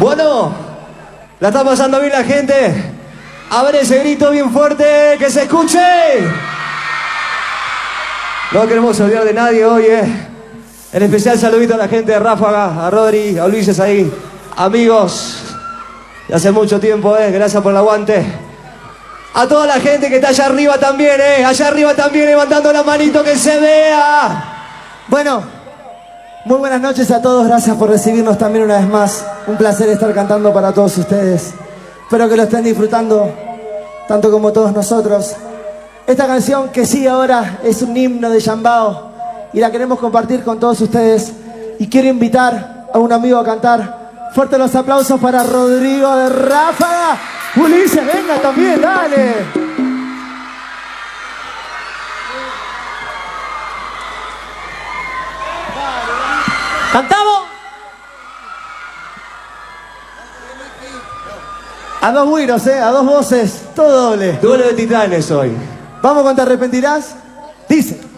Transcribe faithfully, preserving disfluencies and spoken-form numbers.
Bueno, la está pasando bien la gente. A ver ese grito bien fuerte, que se escuche. No queremos olvidar de nadie hoy, eh. En especial saludito a la gente de Ráfaga, a Rodri, a Ulises ahí, amigos de hace mucho tiempo, eh. Gracias por el aguante. A toda la gente que está allá arriba también, eh. Allá arriba también, levantando la manito que se vea. Bueno, muy buenas noches a todos. Gracias por recibirnos también una vez más. Un placer estar cantando para todos ustedes. Espero que lo estén disfrutando tanto como todos nosotros. Esta canción que sigue ahora es un himno de Yambao y la queremos compartir con todos ustedes. Y quiero invitar a un amigo a cantar. Fuerte los aplausos para Rodrigo de Ráfaga. Ulises, venga también, dale. ¿Cantamos? A dos güiros, eh, a dos voces, todo doble. Duelo de titanes hoy. Vamos con Te Arrepentirás. Dice.